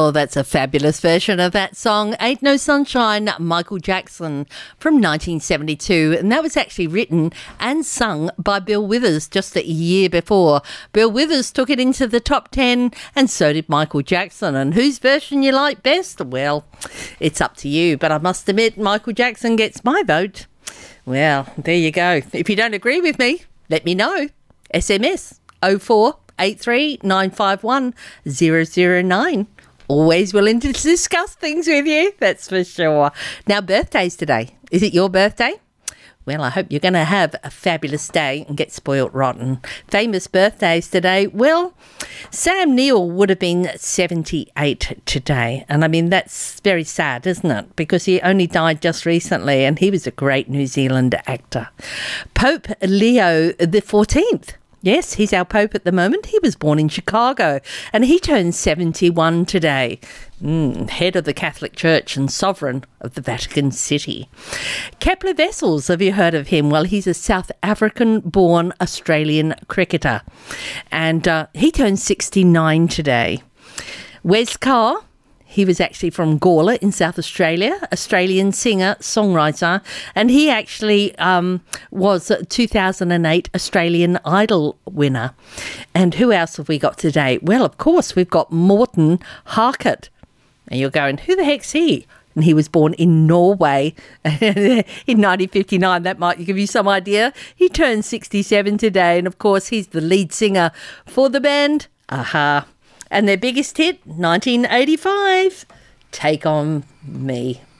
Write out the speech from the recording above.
Oh, that's a fabulous version of that song, Ain't No Sunshine, Michael Jackson, from 1972. And that was actually written and sung by Bill Withers just a year before. Bill Withers took it into the top 10, and so did Michael Jackson. And whose version you like best? Well, it's up to you. But I must admit, Michael Jackson gets my vote. Well, there you go. If you don't agree with me, let me know. SMS 0483 951 009. Always willing to discuss things with you, that's for sure. Now, birthdays today. Is it your birthday? Well, I hope you're going to have a fabulous day and get spoilt rotten. Famous birthdays today. Well, Sam Neill would have been 78 today. And I mean, that's very sad, isn't it? Because he only died just recently and he was a great New Zealand actor. Pope Leo the 14th. Yes, he's our Pope at the moment. He was born in Chicago and he turned 71 today. Head of the Catholic Church and sovereign of the Vatican City. Kepler Wessels, have you heard of him? Well, he's a South African-born Australian cricketer and he turned 69 today. Wes Carr. He was actually from Gawler in South Australia, Australian singer, songwriter, and he actually was a 2008 Australian Idol winner. And who else have we got today? Well, of course, we've got Morten Harket. And you're going, who the heck's he? And he was born in Norway in 1959. That might give you some idea. He turned 67 today, and of course, he's the lead singer for the band a-ha. And their biggest hit, 1985, Take On Me.